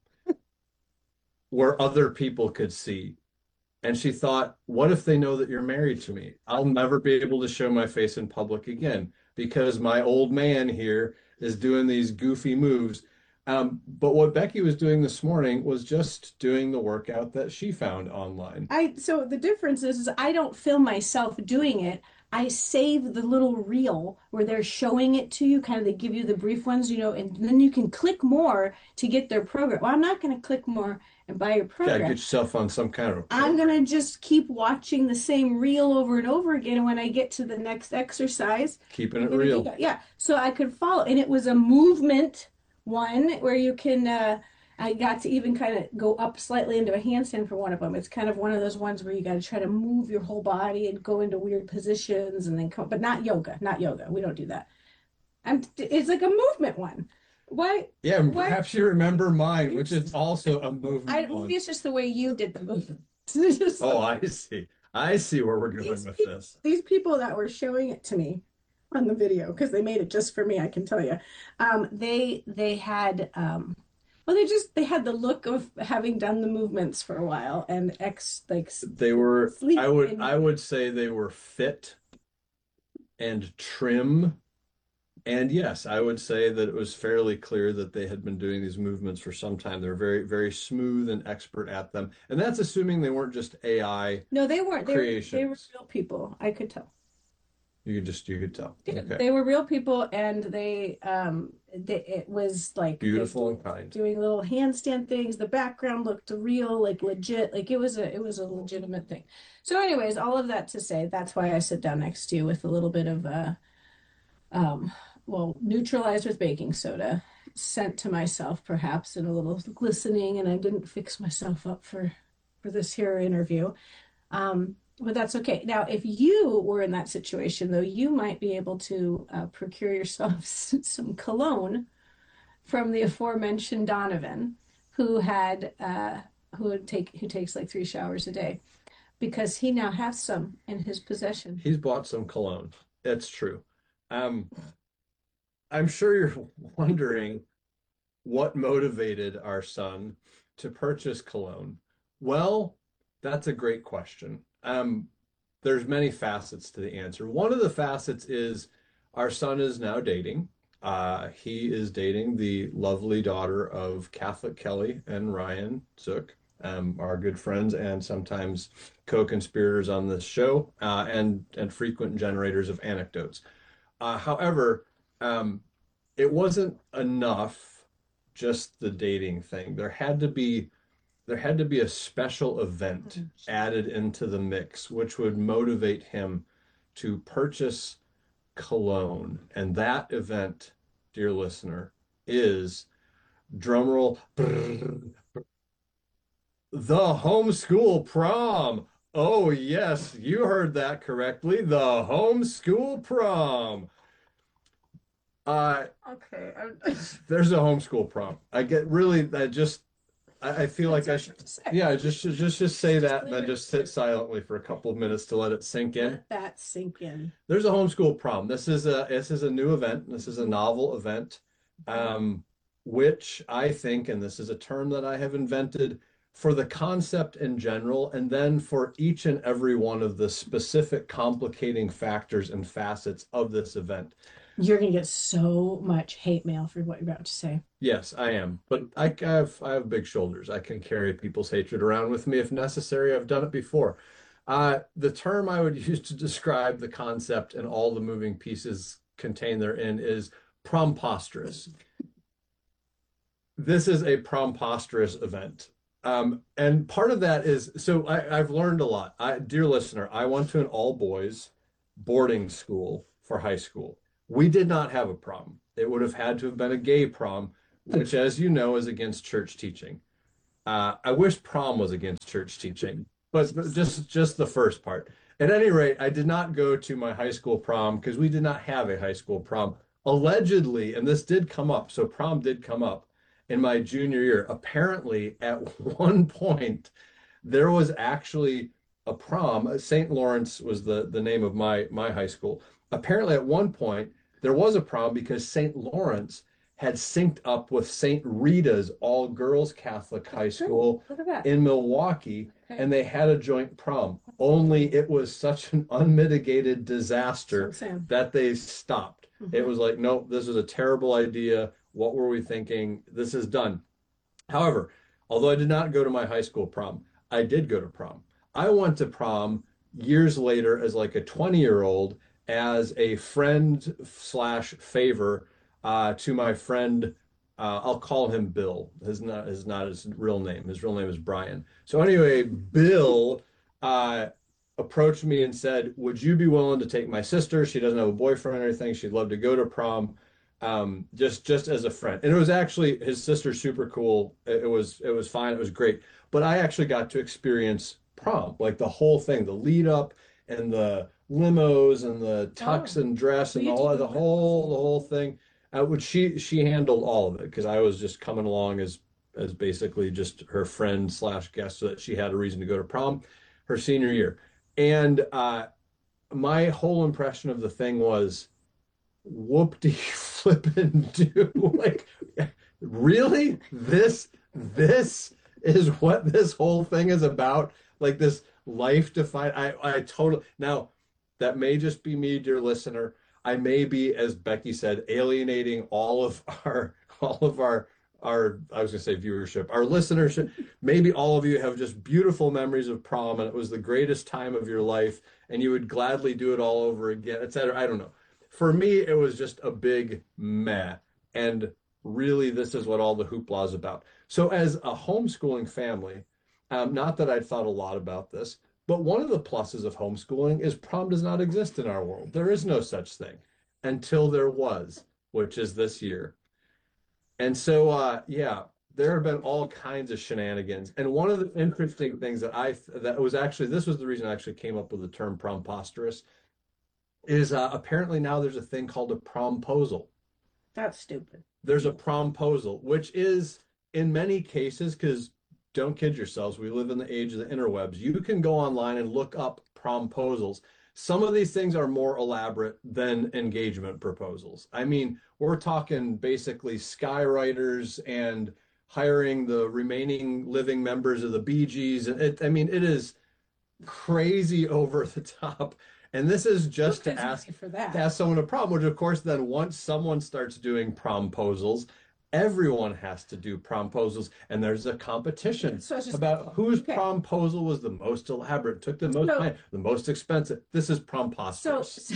where other people could see. And she thought, what if they know that you're married to me? I'll never be able to show my face in public again because my old man here is doing these goofy moves. Um, but what Becky was doing this morning was just doing the workout that she found online. I so the difference is, is I don't film myself doing it. I save the little reel where they're showing it to you, kind of they give you the brief ones, you know, and then you can click more to get their program. Well, I'm not going to click more and buy your program. Yeah, get yourself on some kind of program. I'm going to just keep watching the same reel over and over again. And when I get to the next exercise, keeping it real. Yeah. So I could follow. And it was a movement one where you can, uh, I got to even kind of go up slightly into a handstand for one of them. It's kind of one of those ones where you got to try to move your whole body and go into weird positions and then come, but not yoga, not yoga. We don't do that. I'm, it's like a movement one. Why? Yeah, why, perhaps you remember mine, which is also a movement I, one. It's just the way you did the movement. Oh, I see. I see where we're going these, with this. These people that were showing it to me on the video, because they made it just for me, I can tell you. Um, they they had um, well, they just they had the look of having done the movements for a while and ex like they were. I would and, I would say they were fit and trim, and yes, I would say that it was fairly clear that they had been doing these movements for some time. They're very very smooth and expert at them, and that's assuming they weren't just A I. No, they weren't. They were, creations. they were real people. I could tell. You could just, you could tell. Yeah, Okay. they were real people, and they, um, they, it was like Beautiful they and kind. doing little handstand things. The background looked real, like legit, like it was a, it was a legitimate thing. So, anyways, all of that to say, that's why I sit down next to you with a little bit of, uh, um, well, neutralized with baking soda, sent to myself perhaps, and a little glistening, and I didn't fix myself up for, for this here interview. Um, but that's okay. Now, if you were in that situation, though, you might be able to uh, procure yourself some cologne from the aforementioned Donovan, who had uh, who would take who takes like three showers a day, because he now has some in his possession. He's bought some cologne. That's true. Um, I'm sure you're wondering what motivated our son to purchase cologne. Well, that's a great question. Um, there's many facets to the answer. One of the facets is our son is now dating. Uh, he is dating the lovely daughter of Catholic Kelly and Ryan Zook, um, our good friends and sometimes co-conspirators on this show, uh, and and frequent generators of anecdotes. Uh, however, um, it wasn't enough, just the dating thing. There had to be there had to be a special event added into the mix, which would motivate him to purchase cologne. And that event, dear listener, is, drumroll, the homeschool prom. Oh, yes, you heard that correctly. The homeschool prom. Uh, Okay. there's a homeschool prom. I get really, I just, I, I feel like I should, yeah, just just just say that and then just sit silently for a couple of minutes to let it sink in. Let that sink in. There's a homeschool prom. This is a this is a new event. This is a novel event, um, which I think, and this is a term that I have invented for the concept in general, and then for each and every one of the specific complicating factors and facets of this event. You're gonna get so much hate mail for what you're about to say. Yes, I am. But I have I have big shoulders. I can carry people's hatred around with me if necessary. I've done it before. Uh, the term I would use to describe the concept and all the moving pieces contained therein is promposterous. This is a promposterous event. Um, and part of that is, so I, I've learned a lot. I, dear listener, I went to an all-boys boarding school for high school. We did not have a prom. It would have had to have been a gay prom, which, as you know, is against church teaching. Uh, I wish prom was against church teaching, but just just the first part. At any rate, I did not go to my high school prom because we did not have a high school prom. Allegedly, and this did come up, so prom did come up in my junior year. Apparently, at one point, there was actually a prom. Saint Lawrence was the, the name of my, my high school. Apparently, at one point, there was a prom because Saint Lawrence had synced up with Saint Rita's all-girls Catholic high school in Milwaukee, okay. And they had a joint prom. Only it was such an unmitigated disaster that they stopped. Mm-hmm. It was like, nope, this is a terrible idea. What were we thinking? This is done. However, although I did not go to my high school prom, I did go to prom. I went to prom years later as like a twenty-year-old as a friend slash favor uh, to my friend. Uh, I'll call him Bill. His not is not his real name. His real name is Brian. So anyway, Bill uh, approached me and said, "Would you be willing to take my sister? She doesn't have a boyfriend or anything. She'd love to go to prom, um, just just as a friend." And it was actually, his sister's super cool. It, it was it was fine. It was great. But I actually got to experience prom, like the whole thing, the lead up and the limos and the tux oh, and dress and all the whole the whole thing. Uh, which she she handled all of it because I was just coming along as as basically just her friend slash guest, so that she had a reason to go to prom her senior year. And uh, my whole impression of the thing was, whoop-de flippin' do. Like, really? This this is what this whole thing is about? Like this life-defining, I, I totally, now that may just be me, dear listener. I may be, as Becky said, alienating all of our all of our our, I was going to say viewership, our listenership, maybe all of you have just beautiful memories of prom and it was the greatest time of your life and you would gladly do it all over again, et cetera. I don't know. For me, it was just a big meh. And really, this is what all the hoopla is about. So as a homeschooling family, um, not that I'd thought a lot about this, but one of the pluses of homeschooling is prom does not exist in our world. There is no such thing until there was, which is this year. And so, uh, yeah, there have been all kinds of shenanigans. And one of the interesting things that I, that was actually, this was the reason I actually came up with the term promposterous, is uh, apparently now there's a thing called a promposal. That's stupid. There's a promposal, which is in many cases, because don't kid yourselves, we live in the age of the interwebs. You can go online and look up promposals. Some of these things are more elaborate than engagement proposals. I mean, we're talking basically skywriters and hiring the remaining living members of the Bee Gees. And it, I mean, it is crazy over the top. And this is just to ask, for that. to ask someone a prom, which of course then once someone starts doing promposals, everyone has to do promposals, and there's a competition So it's just- about whose okay. promposal was the most elaborate, took the most So- time, the most expensive. This is So, promposterous.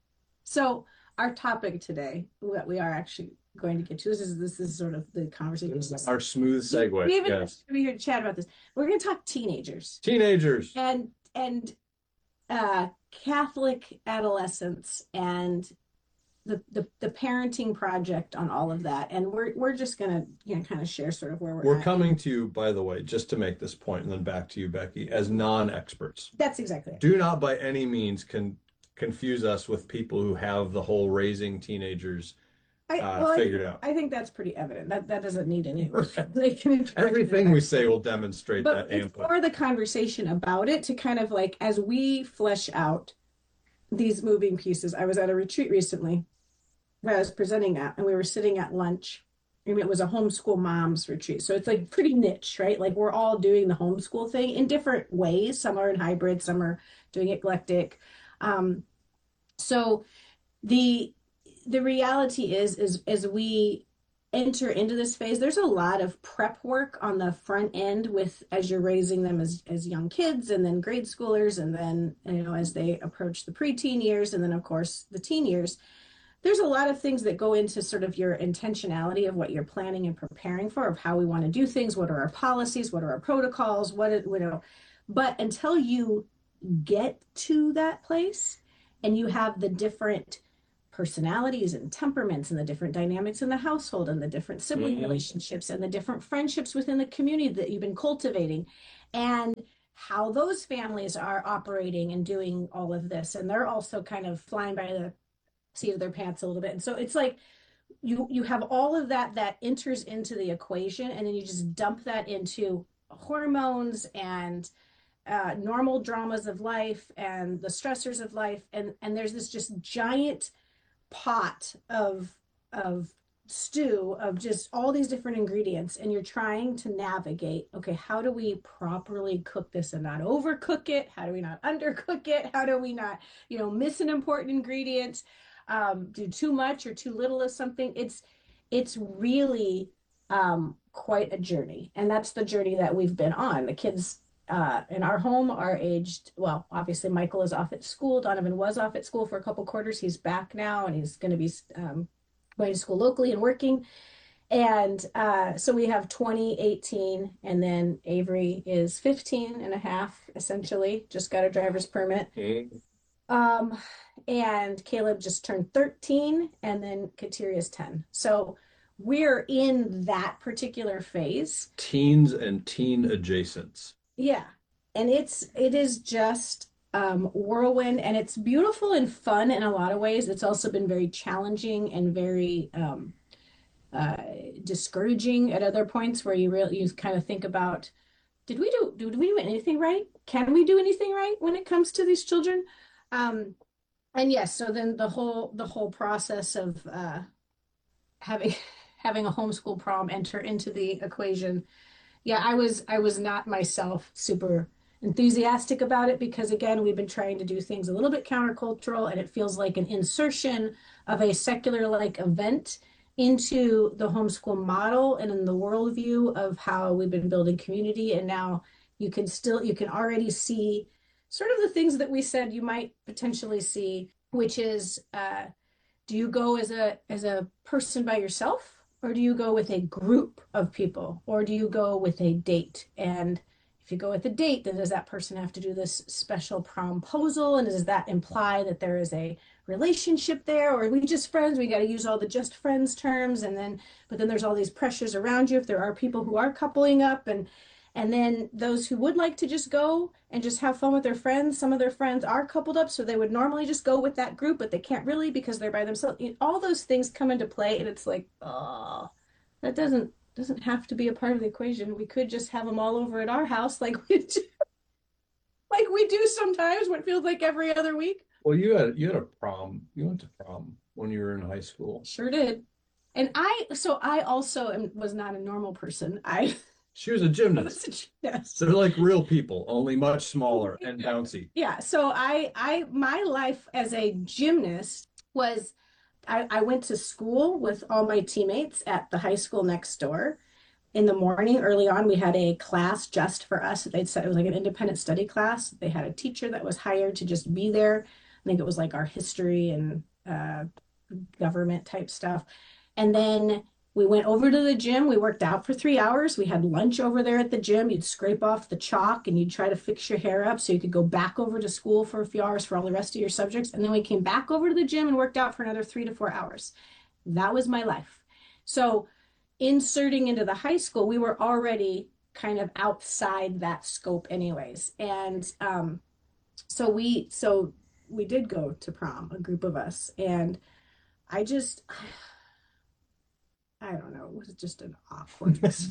so our topic today, that we are actually going to get to, this is this is sort of the conversation. This is our smooth segue. We even Yes. we here to chat about this. We're going to talk teenagers Teenagers. and and uh, Catholic adolescents and the, the the parenting project on all of that. And we're we're just going to you know kind of share sort of where we're. We're at. coming to you, by the way, just to make this point, and then back to you, Becky, as non-experts. That's exactly it. Do not by any means con confuse us with people who have the whole raising teenagers I, uh, well, figured I, out. I think that's pretty evident. That that doesn't need any. They can Everything we say will demonstrate but that it's input. more the conversation about it to kind of like as we flesh out these moving pieces. I was at a retreat recently where I was presenting at, and we were sitting at lunch, and it was a homeschool moms retreat. So it's like pretty niche, right? Like we're all doing the homeschool thing in different ways. Some are in hybrid, some are doing eclectic. Um, so the the reality is, is as we enter into this phase, there's a lot of prep work on the front end with as you're raising them as as young kids, and then grade schoolers, and then you know as they approach the preteen years, and then of course the teen years. There's a lot of things that go into sort of your intentionality of what you're planning and preparing for, of how we want to do things, what are our policies, what are our protocols, what it, you know. But until you get to that place and you have the different personalities and temperaments and the different dynamics in the household and the different sibling Mhm. relationships and the different friendships within the community that you've been cultivating, and how those families are operating and doing all of this, and they're also kind of flying by the seat of their pants a little bit. And so it's like you you have all of that that enters into the equation, and then you just dump that into hormones and uh, normal dramas of life and the stressors of life, and and there's this just giant pot of of stew of just all these different ingredients, and you're trying to navigate, okay, how do we properly cook this and not overcook it? How do we not undercook it? How do we not, you know, miss an important ingredient? Um, do too much or too little of something? It's it's really um, quite a journey, and that's the journey that we've been on. The kids uh, in our home are aged, well, obviously Michael is off at school. Donovan was off at school for a couple quarters. He's back now, and he's going to be um, going to school locally and working. And uh, so we have twenty, eighteen, and then Avery is fifteen and a half, essentially, just got a driver's permit. Mhm. Um, and Caleb just turned thirteen, and then Kateria is ten. So we're in that particular phase. Teens and teen adjacents. Yeah. And it's, it is just um, whirlwind, and it's beautiful and fun in a lot of ways. It's also been very challenging and very um, uh, discouraging at other points where you really, you kind of think about, did we do, did we do anything right? Can we do anything right when it comes to these children? Um, and yes, so then the whole, the whole process of uh, having, having a homeschool prom enter into the equation. Yeah, I was I was not myself super enthusiastic about it, because again, we've been trying to do things a little bit countercultural, and it feels like an insertion of a secular like event into the homeschool model and in the worldview of how we've been building community. And now you can still, you can already see sort of the things that we said you might potentially see, which is, uh, do you go as a as a person by yourself, or do you go with a group of people, or do you go with a date? And if you go with a date, then does that person have to do this special promposal? And does that imply that there is a relationship there, or are we just friends? We got to use all the just friends terms. And then, but then there's all these pressures around you if there are people who are coupling up, and and then those who would like to just go and just have fun with their friends, some of their friends are coupled up, so they would normally just go with that group, but they can't really because they're by themselves. All those things come into play, and it's like, oh, that doesn't doesn't have to be a part of the equation. We could just have them all over at our house, like we do, like we do sometimes. What feels like every other week. Well, you had you had a prom. You went to prom when you were in high school. Sure did, and I so I also am, was not a normal person. I. She was a gymnast. Yes. They're like real people, only much smaller and bouncy. Yeah. So I, I, my life as a gymnast was, I, I went to school with all my teammates at the high school next door. In the morning, early on, we had a class just for us. They'd said it was like an independent study class. They had a teacher that was hired to just be there. I think it was like our history and uh, government type stuff. And then we went over to the gym. We worked out for three hours. We had lunch over there at the gym. You'd scrape off the chalk and you'd try to fix your hair up so you could go back over to school for a few hours for all the rest of your subjects. And then we came back over to the gym and worked out for another three to four hours. That was my life. So inserting into the high school, we were already kind of outside that scope anyways. And um, so we, so we did go to prom, a group of us. And I just... I don't know. It was just an awkwardness.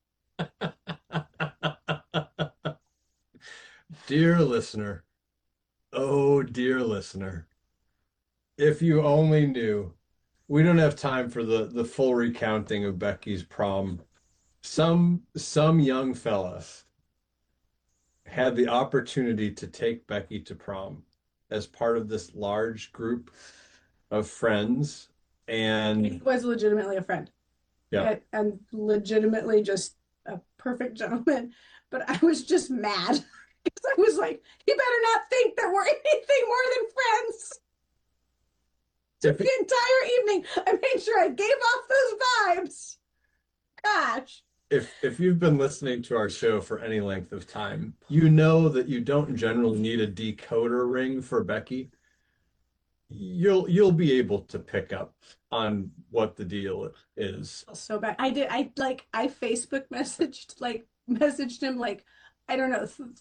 Dear listener, oh, dear listener, if you only knew, we don't have time for the, the full recounting of Becky's prom. Some, some young fella had the opportunity to take Becky to prom as part of this large group of friends. And he was legitimately a friend. Yeah. And legitimately just a perfect gentleman. But I was just mad because I was like, you better not think that we're anything more than friends. So the entire evening, I made sure I gave off those vibes. Gosh. If if you've been listening to our show for any length of time, you know that you don't generally need a decoder ring for Becky. You'll you'll be able to pick up on what the deal is. So bad. I did. I like. I Facebook messaged like messaged him like I don't know